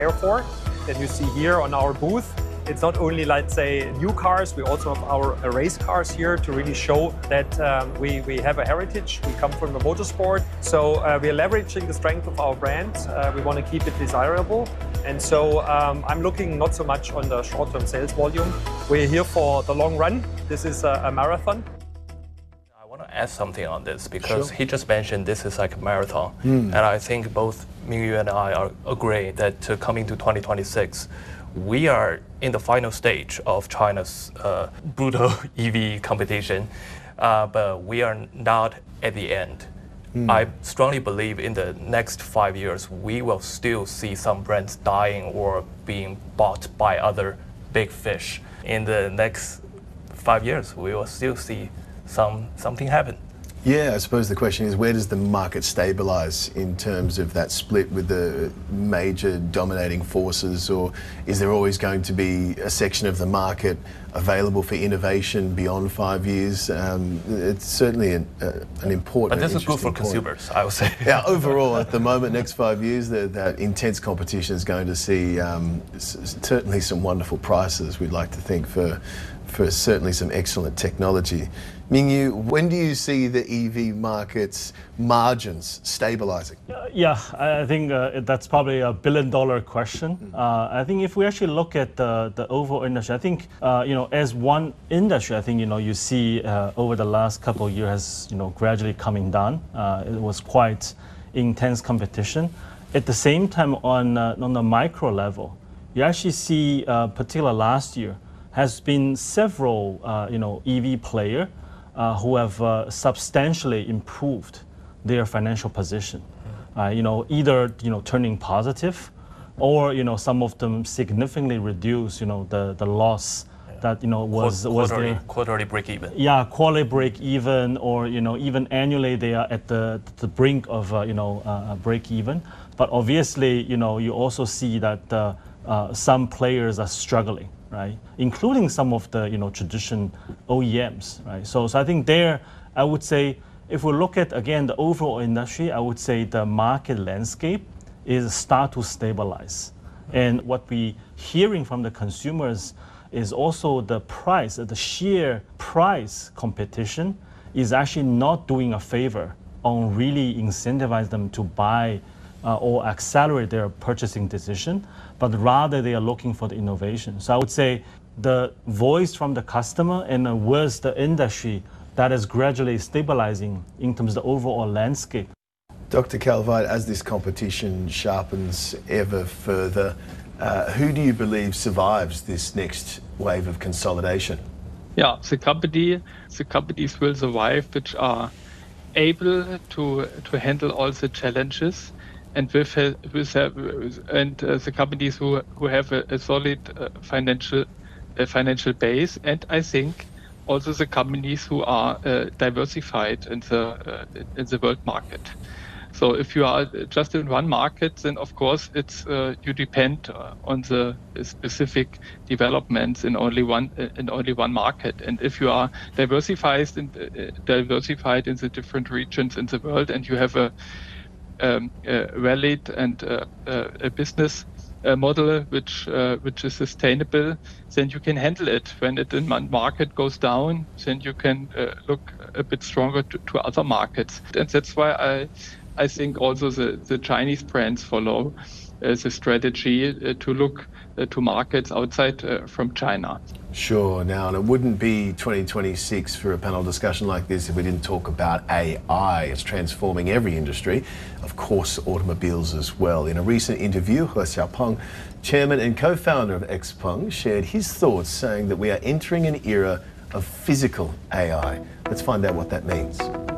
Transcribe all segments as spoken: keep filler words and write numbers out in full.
Airport that you see here on our booth. It's not only, let's say, new cars, we also have our uh, race cars here to really show that um, we, we have a heritage, we come from the motorsport. So uh, we are leveraging the strength of our brand. Uh, we want to keep it desirable. And so um, I'm looking not so much on the short-term sales volume. We're here for the long run. This is a, a marathon. I want to add something on this because sure. he just mentioned this is like a marathon. Mm. And I think both Mingyu and I are agree that uh, coming to twenty twenty-six, we are in the final stage of China's uh, brutal E V competition, uh, but we are not at the end. Mm. I strongly believe in the next five years, we will still see some brands dying or being bought by other big fish. In the next five years, we will still see some something happen. Yeah, I suppose the question is, where does the market stabilize in terms of that split with the major dominating forces, or is there always going to be a section of the market available for innovation beyond five years? Um, it's certainly an, uh, an important. But this is good for point. consumers, I would say. Yeah, overall, at the moment, next five years, that, that intense competition is going to see um, s- certainly some wonderful prices. We'd like to think for, for certainly some excellent technology. Mingyu, when do you see the E V market's margins stabilizing? Uh, yeah, I think uh, that's probably a billion dollar question. Mm-hmm. Uh, I think if we actually look at the, the overall industry, I think, uh, you know, as one industry, I think, you know, you see uh, over the last couple of years has, you know, gradually coming down. Uh, it was quite intense competition. At the same time, on, uh, on the micro level, you actually see, uh, particularly last year, has been several, uh, you know, E V players Uh, who have uh, substantially improved their financial position. Uh, you know, either you know turning positive, or you know some of them significantly reduce you know the the loss yeah. that you know was Qu- was quarterly, their quarterly break even. Yeah, quarterly break even, or you know even annually they are at the the brink of uh, you know uh, break even. But obviously, you know you also see that uh, uh, some players are struggling. Right, including some of the you know tradition O E Ms, right? So, so I think there, I would say, if we look at again the overall industry, I would say the market landscape is start to stabilize, and what we hearing from the consumers is also the price, the sheer price competition is actually not doing a favor on really incentivize them to buy uh, or accelerate their purchasing decision, but rather they are looking for the innovation. So I would say the voice from the customer and uh, with the industry that is gradually stabilizing in terms of the overall landscape. Doctor Kalveit, as this competition sharpens ever further, uh, who do you believe survives this next wave of consolidation? Yeah, the company, the companies will survive which are able to to handle all the challenges, and with with and uh, the companies who who have a, a solid uh, financial uh, financial base, and I think also the companies who are uh, diversified in the uh, in the world market. So if you are just in one market, then of course it's uh, you depend uh, on the specific developments in only one uh, in only one market. And if you are diversified in uh, diversified in the different regions in the world, and you have a, um, a valid and uh, uh, a business uh, model which uh, which is sustainable, then you can handle it. When it in one market goes down, then you can uh, look a bit stronger to, to other markets. And that's why I. I think also the, the Chinese brands follow uh, the strategy uh, to look uh, to markets outside uh, from China. Sure. Now, and it wouldn't be twenty twenty-six for a panel discussion like this if we didn't talk about A I. It's transforming every industry, of course, automobiles as well. In a recent interview, He Xiaopeng, chairman and co-founder of XPeng, shared his thoughts, saying that we are entering an era of physical A I. Let's find out what that means.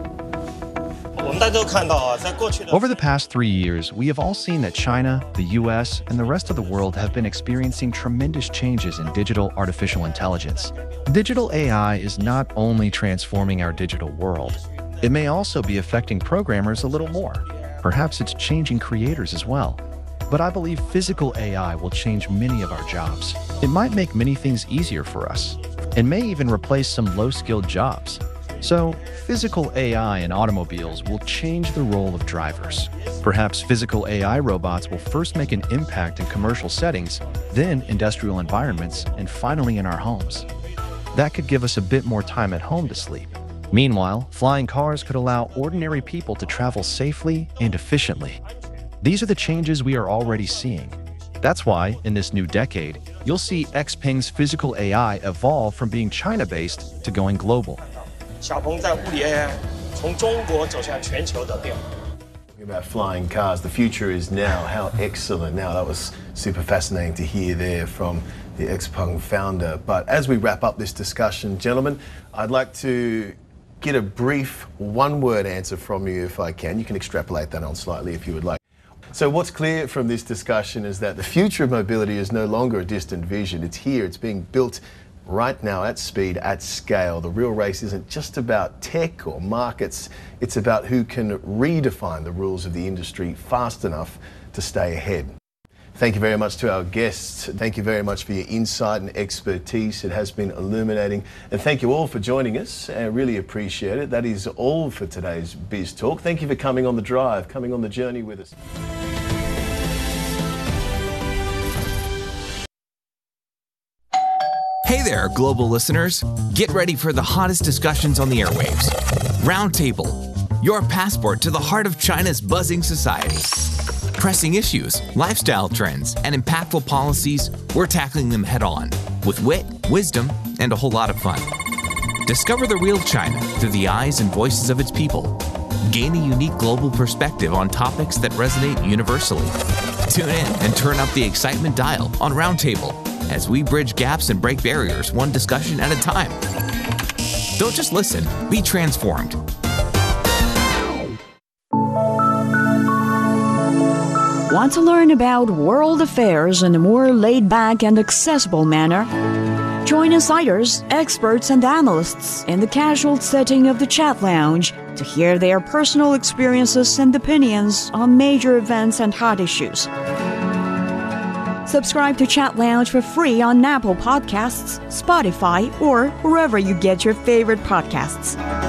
Over the past three years, we have all seen that China, the U S, and the rest of the world have been experiencing tremendous changes in digital artificial intelligence. Digital A I is not only transforming our digital world, it may also be affecting programmers a little more. Perhaps it's changing creators as well. But I believe physical A I will change many of our jobs. It might make many things easier for us, and may even replace some low-skilled jobs. So, physical A I in automobiles will change the role of drivers. Perhaps physical A I robots will first make an impact in commercial settings, then industrial environments, and finally in our homes. That could give us a bit more time at home to sleep. Meanwhile, flying cars could allow ordinary people to travel safely and efficiently. These are the changes we are already seeing. That's why, in this new decade, you'll see Xpeng's physical A I evolve from being China-based to going global. 小鹏在物理 A I 从中国走向全球的变化。 About flying cars, the future is now. How excellent. Now, that was super fascinating to hear there from the Xpeng founder. But as we wrap up this discussion, gentlemen, I'd like to get a brief one-word answer from you if I can. You can extrapolate that on slightly if you would like. So what's clear from this discussion is that the future of mobility is no longer a distant vision. It's here. It's being built right now at speed, at scale. The real race isn't just about tech or markets. It's about who can redefine the rules of the industry fast enough to stay ahead. Thank you very much to our guests. Thank you very much for your insight and expertise. It has been illuminating. And thank you all for joining us. I really appreciate it. That is all for today's Biz Talk. Thank you for coming on the drive, coming on the journey with us. Hey there, global listeners. Get ready for the hottest discussions on the airwaves. Roundtable, your passport to the heart of China's buzzing society. Pressing issues, lifestyle trends, and impactful policies, we're tackling them head on with wit, wisdom, and a whole lot of fun. Discover the real China through the eyes and voices of its people. Gain a unique global perspective on topics that resonate universally. Tune in and turn up the excitement dial on Roundtable as we bridge gaps and break barriers one discussion at a time. Don't just listen, be transformed. Want to learn about world affairs in a more laid-back and accessible manner? Join insiders, experts, and analysts in the casual setting of the Chat Lounge to hear their personal experiences and opinions on major events and hot issues. Subscribe to Chat Lounge for free on Apple Podcasts, Spotify, or wherever you get your favorite podcasts.